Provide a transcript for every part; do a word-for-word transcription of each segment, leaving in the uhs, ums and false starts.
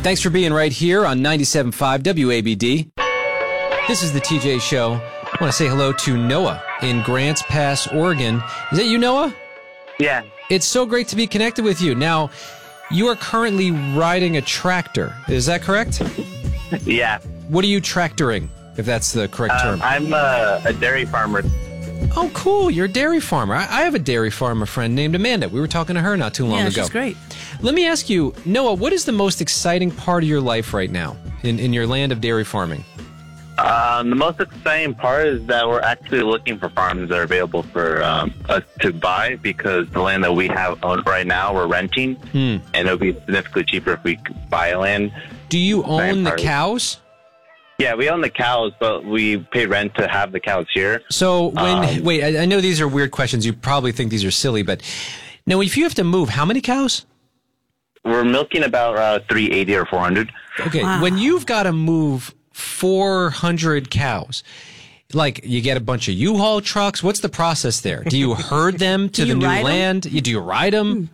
Thanks for being right here on ninety-seven point five W A B D. This is the T J Show. I want to say hello to Noah in Grants Pass, Oregon. Is that you, Noah? Yeah. It's so great to be connected with you. Now, you are currently riding a tractor. Is that correct? Yeah. What are you tractoring, if that's the correct Uh, term? I'm a, a dairy farmer. Oh, cool. You're a dairy farmer. I, I have a dairy farmer friend named Amanda. We were talking to her not too long yeah, ago. she's great. Let me ask you, Noah, what is the most exciting part of your life right now in, in your land of dairy farming? Um, the most exciting part is that we're actually looking for farms that are available for um, us to buy, because the land that we have owned right now, we're renting, Hmm. and it'll be significantly cheaper if we could buy land. Do you own the part. cows? Yeah, we own the cows, but we pay rent to have the cows here. So when, Um, wait, I, I know these are weird questions. You probably think these are silly, but now if you have to move, how many cows? We're milking about uh, three eighty or four hundred. Okay, Wow. when you've got to move four hundred cows, like you get a bunch of U-Haul trucks, what's the process there? Do you herd them to Do the you new ride 'em? land? You, do you ride them?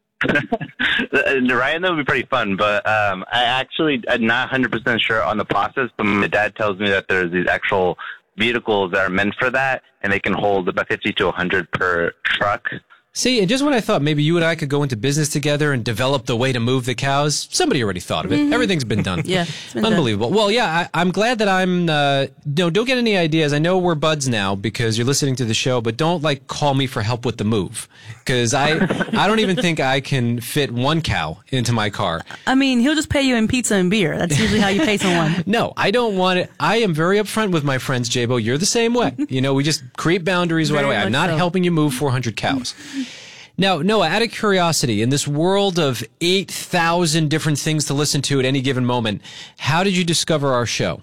The riding that would be pretty fun, but um, I actually I'm not one hundred percent sure on the process. But my dad tells me that there's these actual vehicles that are meant for that, and they can hold about fifty to one hundred per truck. See, and just when I thought maybe you and I could go into business together and develop the way to move the cows, somebody already thought of it. Mm-hmm. Everything's been done. Yeah, it's been Unbelievable. Well, yeah, I, I'm glad that I'm, uh, no, don't get any ideas. I know we're buds now because you're listening to the show, but don't like call me for help with the move. Cause I, I don't even think I can fit one cow into my car. I mean, he'll just pay you in pizza and beer. That's usually how you pay someone. No, I don't want it. I am very upfront with my friends, J-Bo. You're the same way. You know, we just create boundaries right Very away. I'm much not so. helping you move four hundred cows. Now, Noah, out of curiosity, in this world of eight thousand different things to listen to at any given moment, how did you discover our show?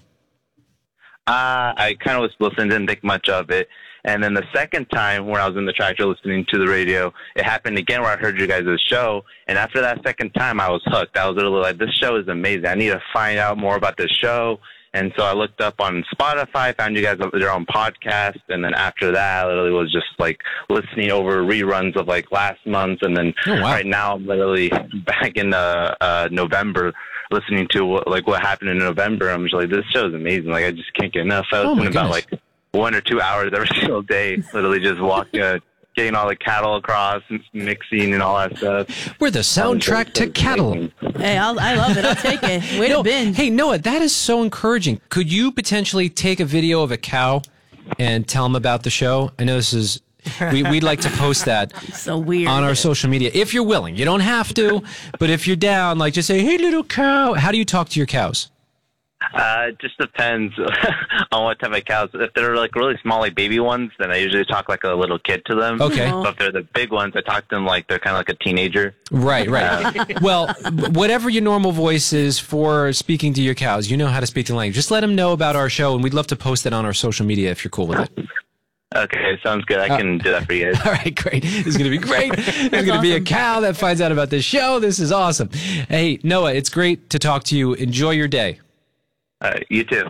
Uh, I kind of was listening, didn't think much of it. And then the second time when I was in the tractor listening to the radio, it happened again where I heard you guys' show. And after that second time, I was hooked. I was literally like, this show is amazing. I need to find out more about this show. And so I looked up on Spotify, found you guys their own podcast. And then after that, I literally was just like listening over reruns of like last month. And then Oh, wow. right now I'm literally back in uh, uh, November listening to what, like what happened in November. I'm just like, this show is amazing. Like I just can't get enough. I Oh, listen my about goodness. like one or two hours every single day, literally just walking, uh, getting all the cattle across, and mixing and all that stuff. We're the soundtrack to cattle. Hey, I'll, I love it. I'll take it. Way No, to binge. hey, Noah, that is so encouraging. Could you potentially take a video of a cow and tell them about the show? I know this is, we, we'd like to post that So weird. on our social media. If you're willing, you don't have to, but if you're down, like just say, hey, little cow. How do you talk to your cows? Uh, it just depends on what type of cows. If they're like really small, like baby ones, then I usually talk like a little kid to them. Okay. But if they're the big ones, I talk to them like they're kind of like a teenager. Right, right. Well, whatever your normal voice is for speaking to your cows, you know how to speak the language. Just let them know about our show, and we'd love to post it on our social media if you're cool with it. Okay, sounds good. I can do that for you guys. All right, great. This is going to be great. There's going to be a awesome. cow that finds out about this show. This is awesome. Hey, Noah, it's great to talk to you. Enjoy your day. Uh, you too.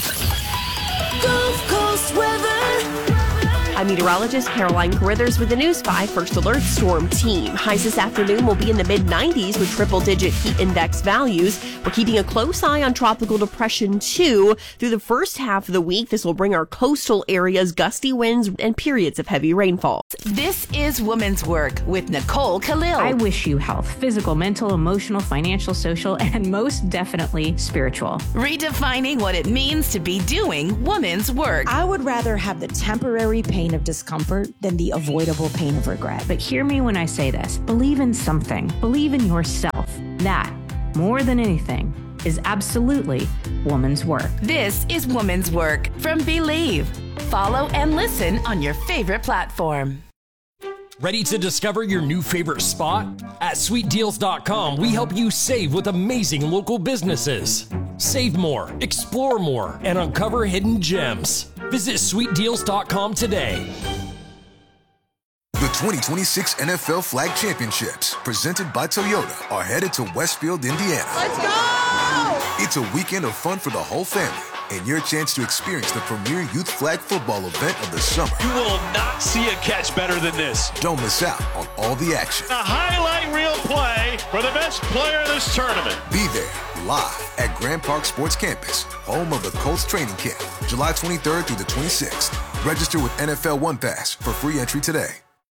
Gulf Coast weather. I'm meteorologist Caroline Carruthers with the News five First Alert Storm Team. Highs this afternoon will be in the mid nineties with triple-digit heat index values. We're keeping a close eye on Tropical Depression two. Through the first half of the week, this will bring our coastal areas gusty winds and periods of heavy rainfall. This is Woman's Work with Nicole Khalil. I wish you health, physical, mental, emotional, financial, social, and most definitely spiritual. Redefining what it means to be doing woman's work. I would rather have the temporary pain of discomfort than the avoidable pain of regret. But hear me when I say this. Believe in something. Believe in yourself. That, more than anything, is absolutely woman's work. This is Woman's Work from Believe. Follow and listen on your favorite platform. Ready to discover your new favorite spot? At sweet deals dot com, we help you save with amazing local businesses. Save more, explore more, and uncover hidden gems. Visit sweet deals dot com today. The twenty twenty-six N F L Flag Championships, presented by Toyota, are headed to Westfield, Indiana. Let's go! It's a weekend of fun for the whole family. and your chance to experience the premier youth flag football event of the summer. You will not see a catch better than this. Don't miss out on all the action. A highlight reel play for the best player in this tournament. Be there live at Grand Park Sports Campus, home of the Colts training camp, July twenty-third through the twenty-sixth. Register with N F L One Pass for free entry today.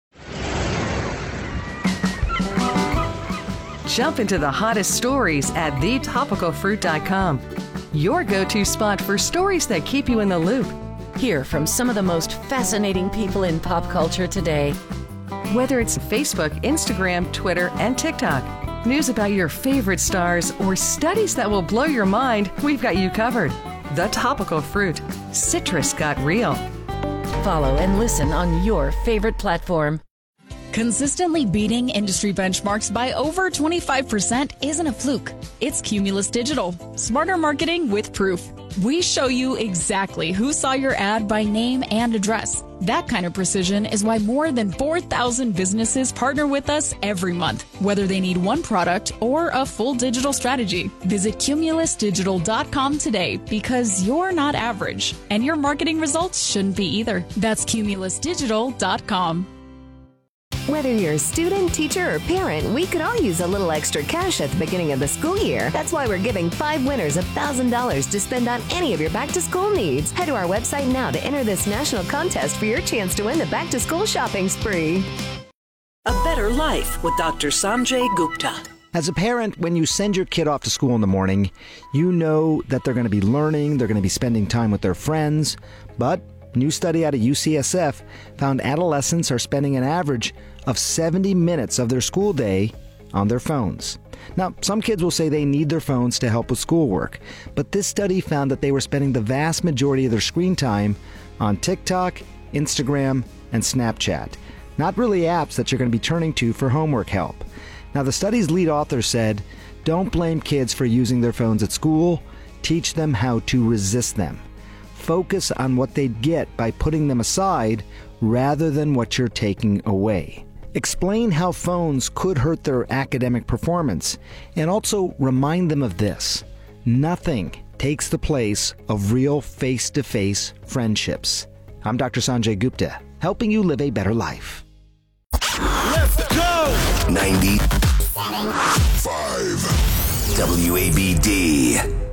Jump into the hottest stories at the topical fruit dot com. Your go-to spot for stories that keep you in the loop. Hear from some of the most fascinating people in pop culture today. Whether it's Facebook, Instagram, Twitter, and TikTok, news about your favorite stars, or studies that will blow your mind, we've got you covered. The Topical Fruit. Citrus got real. Follow and listen on your favorite platform. Consistently beating industry benchmarks by over twenty-five percent isn't a fluke. It's Cumulus Digital. Smarter marketing with proof. We show you exactly who saw your ad by name and address. That kind of precision is why more than four thousand businesses partner with us every month, whether they need one product or a full digital strategy. Visit cumulus digital dot com today because you're not average, and your marketing results shouldn't be either. That's cumulus digital dot com. Whether you're a student, teacher, or parent, we could all use a little extra cash at the beginning of the school year. That's why we're giving five winners one thousand dollars to spend on any of your back-to-school needs. Head to our website now to enter this national contest for your chance to win the back-to-school shopping spree. A Better Life with Doctor Sanjay Gupta. As a parent, when you send your kid off to school in the morning, you know that they're going to be learning, they're going to be spending time with their friends, but a new study out of U C S F found adolescents are spending an average of seventy minutes of their school day on their phones. Now, some kids will say they need their phones to help with schoolwork, but this study found that they were spending the vast majority of their screen time on TikTok, Instagram, and Snapchat. Not really apps that you're going to be turning to for homework help. Now, the study's lead author said, don't blame kids for using their phones at school. Teach them how to resist them. Focus on what they'd get by putting them aside rather than what you're taking away. Explain how phones could hurt their academic performance, and also remind them of this. Nothing takes the place of real face-to-face friendships. I'm Doctor Sanjay Gupta, helping you live a better life. Let's go! ninety-five W A B D.